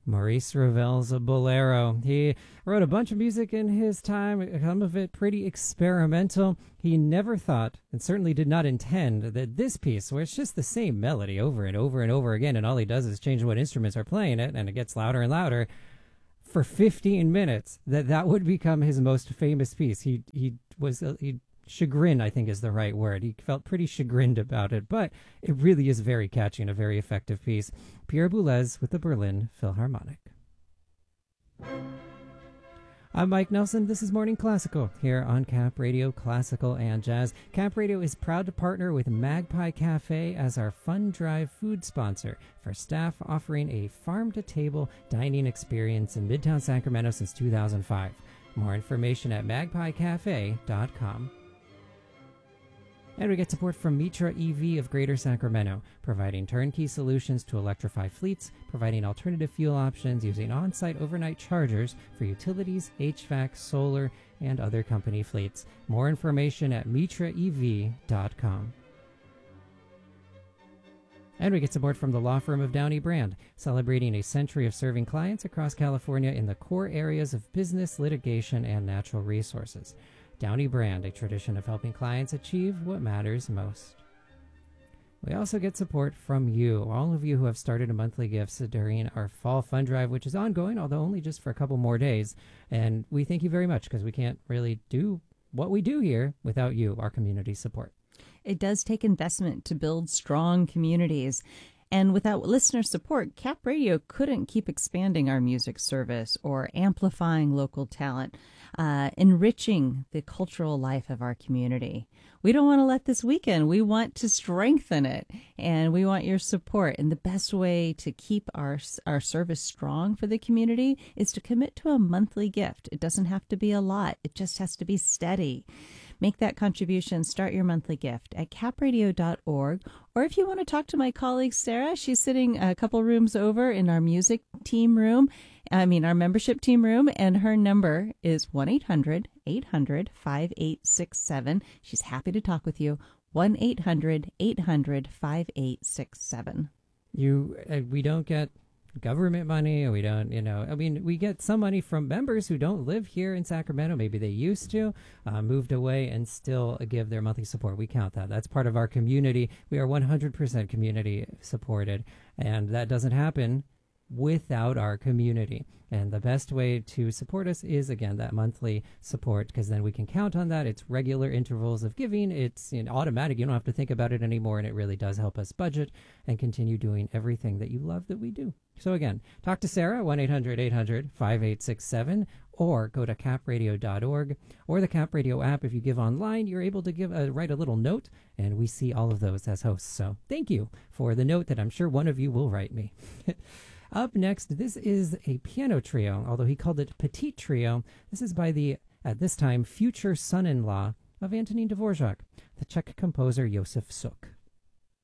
Maurice Ravel's a bolero. He wrote a bunch of music in his time, some of it pretty experimental. He never thought, and certainly did not intend, that this piece, where it's just the same melody over and over and over again, and all he does is change what instruments are playing it, and it gets louder and louder, for 15 minutes, that would become his most famous piece. He chagrin, I think, is the right word. He felt pretty chagrined about it, but it really is very catchy and a very effective piece. Pierre Boulez with the Berlin Philharmonic. I'm Mike Nelson. This is Morning Classical here on Cap Radio Classical and Jazz. Cap Radio is proud to partner with Magpie Cafe as our Fun Drive food sponsor for staff offering a farm-to-table dining experience in Midtown Sacramento since 2005. More information at magpiecafe.com. And we get support from Mitra EV of Greater Sacramento, providing turnkey solutions to electrify fleets, providing alternative fuel options using on-site overnight chargers for utilities, HVAC, solar, and other company fleets. More information at mitraev.com. And we get support from the law firm of Downey Brand, celebrating a century of serving clients across California in the core areas of business, litigation, and natural resources. Downey Brand, a tradition of helping clients achieve what matters most. We also get support from you, all of you who have started a monthly gifts during our Fall Fund Drive, which is ongoing, although only just for a couple more days. And we thank you very much, because we can't really do what we do here without you, our community support. It does take investment to build strong communities. And without listener support, Cap Radio couldn't keep expanding our music service or amplifying local talent, enriching the cultural life of our community. We don't want to let this weaken. We want to strengthen it, and we want your support. And the best way to keep our service strong for the community is to commit to a monthly gift. It doesn't have to be a lot. It just has to be steady. Make that contribution. Start your monthly gift at capradio.org. Or if you want to talk to my colleague Sarah, she's sitting a couple rooms over in our membership team room, and her number is 1-800-800-5867. She's happy to talk with you. 1-800-800-5867. We don't get government money. We don't, we get some money from members who don't live here in Sacramento. Maybe they used to, moved away, and still give their monthly support. We count that. That's part of our community. We are 100% community supported, and that doesn't happen without our community. And the best way to support us is, again, that monthly support, because then we can count on that. It's regular intervals of giving. It's automatic. You don't have to think about it anymore, and it really does help us budget and continue doing everything that you love that we do. So again, talk to Sarah, 1-800-800-5867, or go to capradio.org or the Cap Radio app. If you give online, you're able to write a little note, and we see all of those as hosts. So thank you for the note that I'm sure one of you will write me. Up next, this is a piano trio, although he called it Petite Trio. This is by the, at this time, future son-in-law of Antonin Dvorak, the Czech composer Josef Suk.